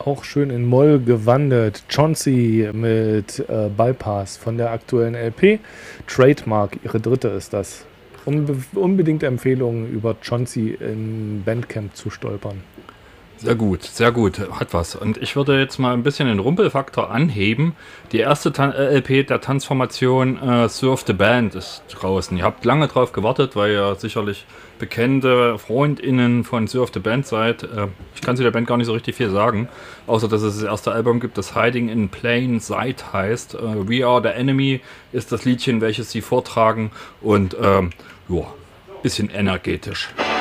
Auch schön in Moll gewandelt. Chauncey mit Bypass von der aktuellen LP. Trademark, ihre dritte ist das. Unbedingt Empfehlung, über Chauncey in Bandcamp zu stolpern. Sehr gut, hat was. Und ich würde jetzt mal ein bisschen den Rumpelfaktor anheben. Die erste LP der Tanzformation Surf the Band ist draußen. Ihr habt lange drauf gewartet, weil ihr sicherlich bekannte FreundInnen von Surf the Band seid. Ich kann zu der Band gar nicht so richtig viel sagen, außer dass es das erste Album gibt, das Hiding in Plain Sight heißt. We Are the Enemy ist das Liedchen, welches sie vortragen und ja, bisschen energetisch.